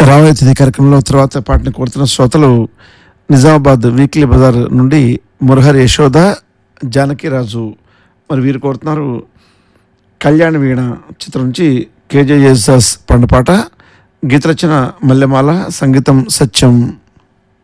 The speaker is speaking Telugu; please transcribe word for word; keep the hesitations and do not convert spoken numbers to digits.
రాబోయే తిథి కార్యక్రమంలో తర్వాత పాటను కోరుతున్న శ్రోతలు నిజామాబాద్ వీక్లీ బజార్ నుండి మురహరి యశోద జానకిరాజు. మరి వీరు కోరుతున్నారు కళ్యాణ వీణ చిత్రం నుంచి కేజే యేసుదాస్ పండుపాట, గీత రచన మల్లెమాల, సంగీతం సత్యం.